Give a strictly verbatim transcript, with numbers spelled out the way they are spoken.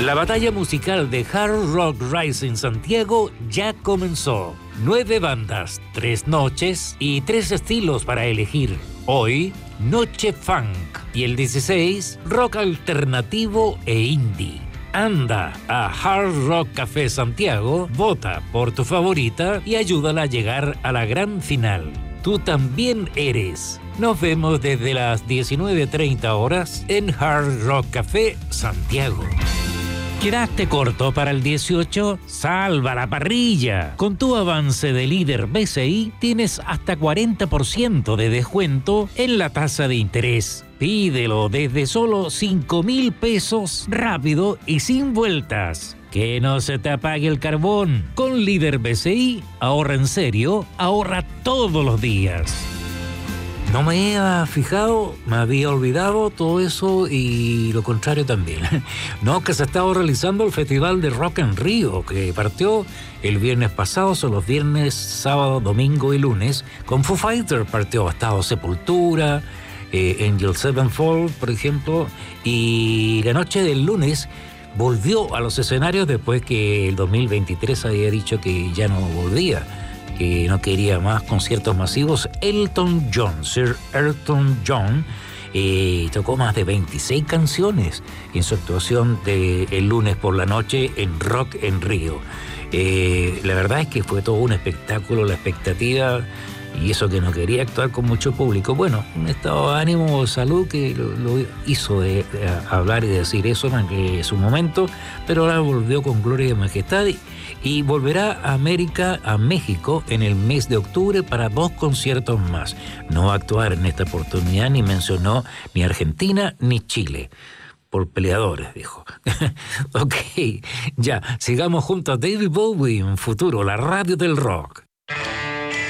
La batalla musical de Hard Rock Rising Santiago ya comenzó. Nueve bandas, tres noches y tres estilos para elegir. Hoy, Noche Funk y el dieciséis, Rock Alternativo e Indie. Anda a Hard Rock Café Santiago, vota por tu favorita y ayúdala a llegar a la gran final. Tú también eres. Nos vemos desde las diecinueve treinta horas en Hard Rock Café Santiago. ¿Quedaste corto para el dieciocho? ¡Salva la parrilla! Con tu avance de líder B C I tienes hasta cuarenta por ciento de descuento en la tasa de interés. Pídelo desde solo cinco mil pesos, rápido y sin vueltas. Que no se te apague el carbón. Con líder B C I, ahorra en serio, ahorra todos los días. No me había fijado, me había olvidado todo eso y lo contrario también. No, que se estaba realizando el Festival de Rock en Río, que partió el viernes pasado, son los viernes, sábado, domingo y lunes. Con Foo Fighters partió Estado Sepultura, eh, Angel Sevenfold, por ejemplo, y la noche del lunes volvió a los escenarios después que el dos mil veintitrés había dicho que ya no volvía, que no quería más conciertos masivos. Elton John, Sir Elton John, eh, tocó más de veintiséis canciones en su actuación de el lunes por la noche en Rock en Río. Eh, la verdad es que fue todo un espectáculo, la expectativa, y eso que no quería actuar con mucho público. Bueno, un estado de ánimo, de salud, que lo, lo hizo de, de hablar y decir eso en su momento, pero ahora volvió con gloria y majestad y, y volverá a América, a México, en el mes de octubre para dos conciertos más. No va a actuar en esta oportunidad, ni mencionó ni Argentina ni Chile. Por peleadores, dijo. Ok, ya, sigamos junto a David Bowie en Futuro, la radio del rock.